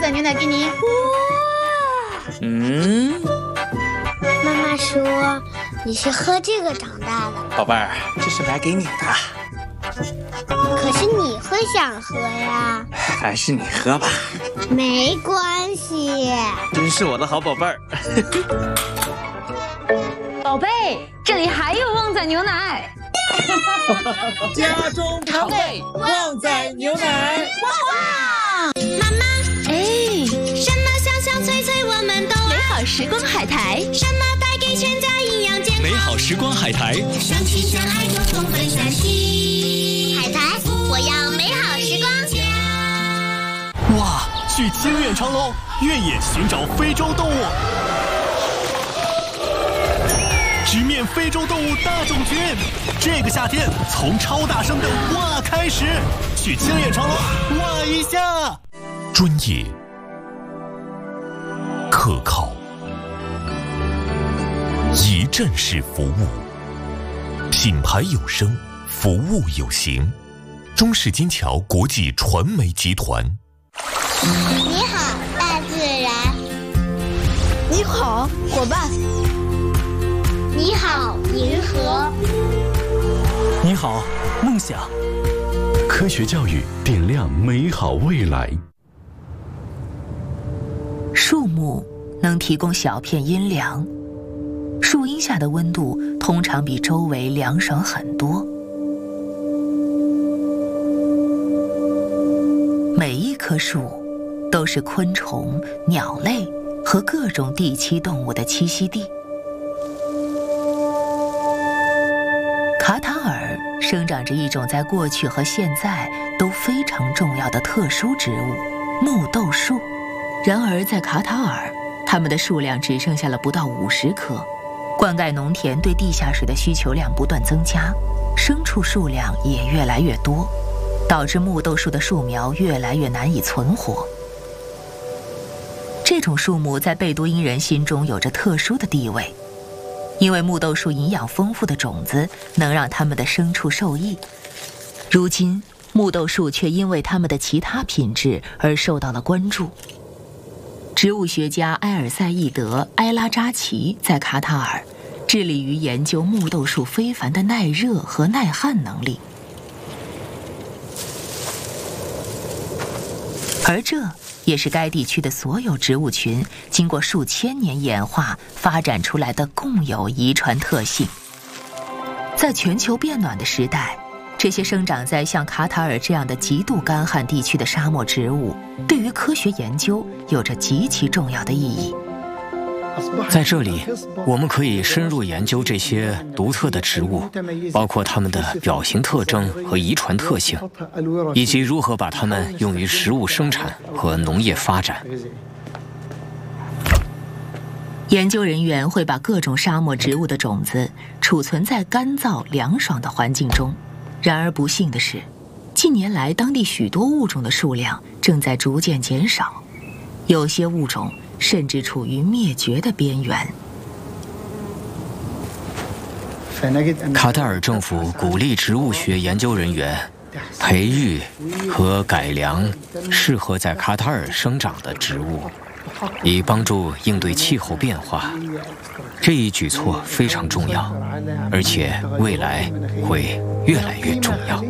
倒牛奶给你。 妈妈说你是喝这个长大的， 宝贝儿，这是买给你的。 可是你会想喝呀？ 还是你喝吧。 没关系。 真是我的好宝贝儿。 宝贝，这里还有旺仔牛奶。 家中常备旺仔牛奶。 妈妈，什么香香脆脆我们都爱。 美好时光海苔， 什么带给全家营养健康。 美好时光海苔， 相亲相爱共同分享心。海苔，我要美好时光。 哇，去清远长隆，越野寻找非洲动物，直面非洲动物大种群。这个夏天，从超大声的哇开始，去清远长隆哇一下。专业、可靠、一站式服务，品牌有声，服务有形。中式金桥国际传媒集团。 你好，大自然。 你好，伙伴。 你好，银河。 你好，梦想。 科学教育点亮美好未来。 树木能提供小片阴凉，树荫下的温度通常比周围凉爽很多。每一棵树都是昆虫、鸟类和各种地栖动物的栖息地。卡塔尔生长着一种在过去和现在都非常重要的特殊植物——木豆树。然而，在卡塔尔，它们的数量只剩下了不到50棵。灌溉农田对地下水的需求量不断增加，牲畜数量也越来越多，导致木豆树的树苗越来越难以存活。这种树木在贝都因人心中有着特殊的地位，因为木豆树营养丰富的种子能让它们的牲畜受益。如今，木豆树却因为它们的其他品质而受到了关注。植物学家埃尔赛义德·埃拉扎奇在卡塔尔致力于研究木豆树非凡的耐热和耐旱能力，而这也是该地区的所有植物群经过数千年演化发展出来的共有遗传特性。在全球变暖的时代，这些生长在像卡塔尔这样的极度干旱地区的沙漠植物，对于科学研究有着极其重要的意义。 在这里，我们可以深入研究这些独特的植物，包括它们的表型特征和遗传特性，以及如何把它们用于食物生产和农业发展。 研究人员会把各种沙漠植物的种子储存在干燥凉爽的环境中。然而不幸的是，近年来当地许多物种的数量正在逐渐减少，有些物种甚至处于灭绝的边缘。 卡塔尔政府鼓励植物学研究人员培育和改良适合在卡塔尔生长的植物，以帮助应对气候变化。这一举措非常重要，而且未来会越来越重要。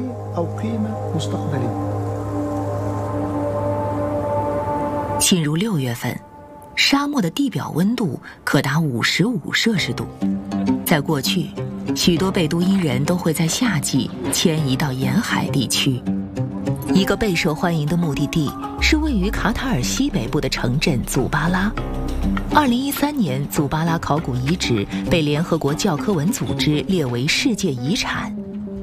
进入6月份，沙漠的地表温度可达55摄氏度。在过去，许多贝都因人都会在夏季迁移到沿海地区。一个备受欢迎的目的地是位于卡塔尔西北部的城镇祖巴拉。2013年，祖巴拉考古遗址被联合国教科文组织列为世界遗产。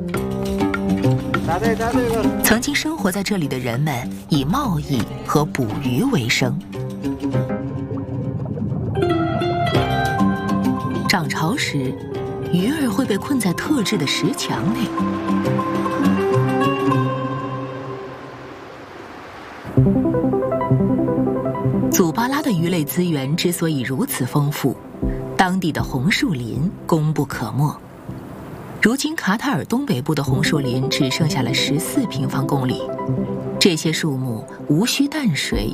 曾经生活在这里的人们以贸易和捕鱼为生。涨潮时，鱼儿会被困在特制的石墙内。祖巴拉的鱼类资源之所以如此丰富，当地的红树林功不可没。如今卡塔尔东北部的红树林只剩下了14平方公里，这些树木无需淡水